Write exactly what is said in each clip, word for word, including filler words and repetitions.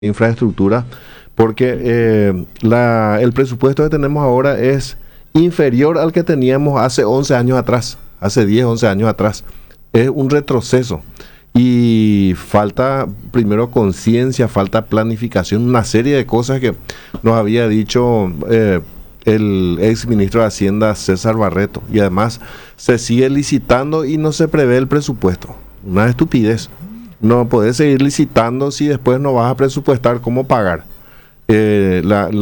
infraestructura, porque eh, la, el presupuesto que tenemos ahora es inferior al que teníamos hace once años atrás, hace diez, once años atrás. Es un retroceso y falta primero conciencia, falta planificación, una serie de cosas que nos había dicho eh, el ex ministro de Hacienda César Barreto, y además se sigue licitando y no se prevé el presupuesto. Una estupidez. No podés seguir licitando si después no vas a presupuestar cómo pagar. Eh, la,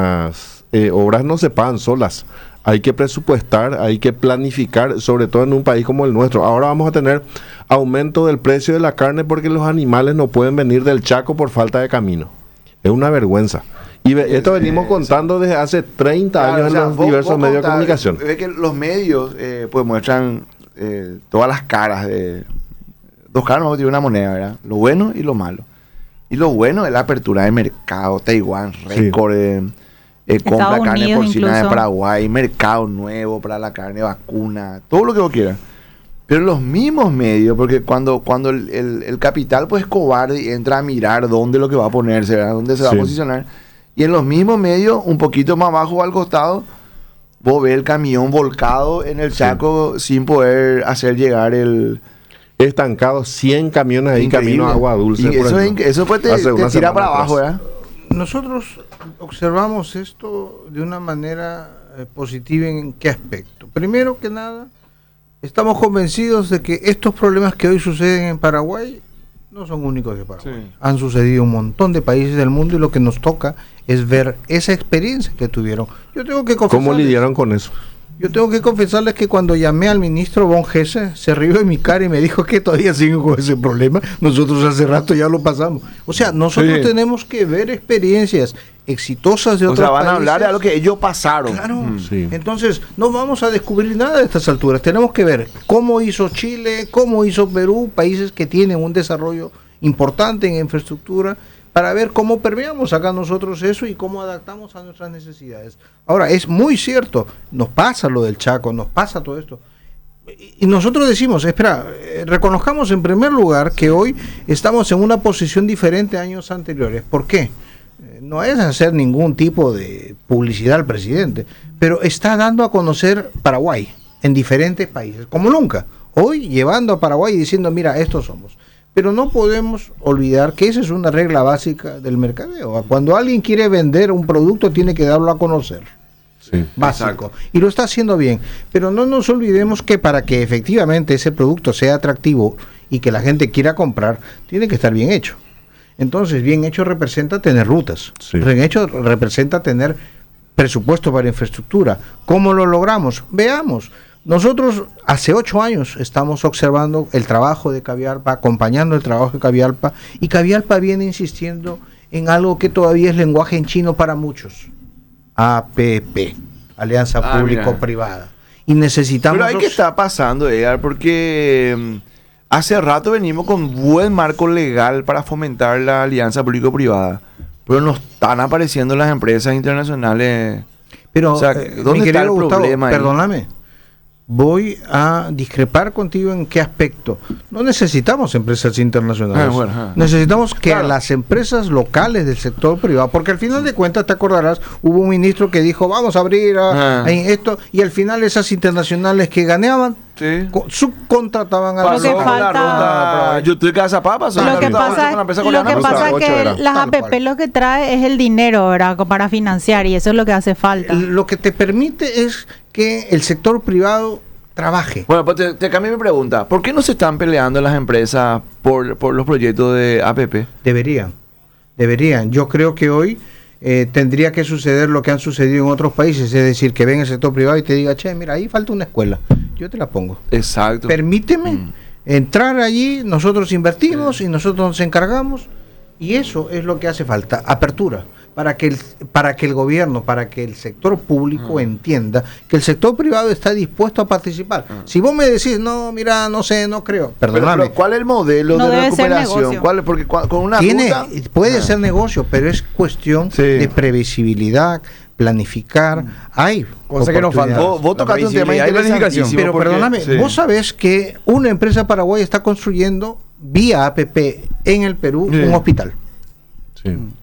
las eh, obras no se pagan solas. Hay que presupuestar, hay que planificar, sobre todo en un país como el nuestro. Ahora vamos a tener aumento del precio de la carne porque los animales no pueden venir del Chaco por falta de camino. Es una vergüenza. Y ve, esto venimos contando desde hace treinta claro, años o sea, en los vos, diversos vos medios contar, de comunicación. Ve que los medios eh, pues muestran eh, todas las caras de... Dos caras no tiene una moneda, ¿verdad? Lo bueno y lo malo. Y lo bueno es la apertura de mercado, Taiwán, récord, sí. eh, eh, compra Estados carne Unidos porcina incluso. de Paraguay, mercado nuevo para la carne vacuna, todo lo que vos quieras. Pero los mismos medios, porque cuando, cuando el, el, el capital pues es cobarde y entra a mirar dónde lo que va a ponerse, ¿verdad? Dónde se va sí. a posicionar. Y en los mismos medios, un poquito más abajo o al costado, vos ves el camión volcado en el Chaco sí. sin poder hacer llegar el... Estancado cien camiones ahí camino a Agua Dulce. Y eso, es, eso pues te, te tira para abajo, ¿verdad? Nosotros observamos esto de una manera eh, positiva. ¿En qué aspecto? Primero que nada, estamos convencidos de que estos problemas que hoy suceden en Paraguay no son únicos de Paraguay. Sí. Han sucedido en un montón de países del mundo y lo que nos toca es ver esa experiencia que tuvieron. Yo tengo que confesarles, ¿cómo lidiaron con eso? Yo tengo que confesarles que cuando llamé al ministro Von Gese, se rió de mi cara y me dijo que todavía siguen con ese problema. Nosotros hace rato ya lo pasamos. O sea, nosotros sí. tenemos que ver experiencias exitosas de otros países. O sea, van países. a hablar de algo que ellos pasaron. Claro. Mm, sí. Entonces, no vamos a descubrir nada de estas alturas. Tenemos que ver cómo hizo Chile, cómo hizo Perú, países que tienen un desarrollo importante en infraestructura, para ver cómo permeamos acá nosotros eso y cómo adaptamos a nuestras necesidades. Ahora, es muy cierto, nos pasa lo del Chaco, nos pasa todo esto. Y nosotros decimos, espera, eh, reconozcamos en primer lugar que hoy estamos en una posición diferente a años anteriores. ¿Por qué? Eh, no es hacer ningún tipo de publicidad al presidente, pero está dando a conocer Paraguay en diferentes países, como nunca. Hoy llevando a Paraguay y diciendo, mira, estos somos. Pero no podemos olvidar que esa es una regla básica del mercadeo. Cuando alguien quiere vender un producto, tiene que darlo a conocer. Sí, básico. Exacto. Y lo está haciendo bien. Pero no nos olvidemos que para que efectivamente ese producto sea atractivo y que la gente quiera comprar, tiene que estar bien hecho. Entonces, bien hecho representa tener rutas. Sí. Bien hecho representa tener presupuesto para infraestructura. ¿Cómo lo logramos? Veamos. Nosotros hace ocho años estamos observando el trabajo de Cavialpa, acompañando el trabajo de Cavialpa, y Cavialpa viene insistiendo en algo que todavía es lenguaje en chino para muchos. A P P, Alianza ah, Público-Privada. Y necesitamos... Pero hay que está pasando, Edgar, porque um, hace rato venimos con buen marco legal para fomentar la alianza público-privada, pero no están apareciendo las empresas internacionales. Pero, o sea, eh, ¿dónde mi está el Gustavo, problema ahí? Perdóname. Voy a discrepar contigo en qué aspecto. No necesitamos empresas internacionales. Ah, bueno, ah, necesitamos que claro. a las empresas locales del sector privado, porque al final de cuentas, te acordarás, hubo un ministro que dijo, vamos a abrir a, ah. a esto, y al final esas internacionales que ganaban, sí. co- subcontrataban a lo que falta yo estoy casa papas. Lo que pasa es lo que pasa es que las A P P lo que trae es el dinero, ¿verdad? Para financiar, y eso es lo que hace falta. Lo que te permite es que el sector privado trabaje. Bueno, pues te, te cambio mi pregunta. ¿Por qué no se están peleando las empresas por, por los proyectos de A P P? Deberían, deberían. Yo creo que hoy eh, tendría que suceder lo que han sucedido en otros países, es decir, que ven el sector privado y te diga, che, mira, ahí falta una escuela, yo te la pongo. Exacto. Permíteme mm. entrar allí, nosotros invertimos sí. y nosotros nos encargamos, y eso es lo que hace falta, apertura. Para que, el, para que el gobierno, para que el sector público uh-huh. entienda que el sector privado está dispuesto a participar. Uh-huh. Si vos me decís, no, mira, no sé, no creo, perdóname. Pero, pero ¿cuál es el modelo no de recuperación? ¿Cuál, porque con una Tiene, ruta... puede uh-huh. ser negocio, pero es cuestión sí. de previsibilidad, planificar. Uh-huh. Hay cosa que nos falta. Vos, vos tocaste un tema de planificación. Pero porque, perdóname, sí. vos sabés que una empresa paraguaya está construyendo vía A P P en el Perú sí. un hospital. Sí.